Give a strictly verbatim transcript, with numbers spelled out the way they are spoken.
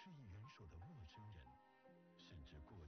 是一人手的陌生人，甚至过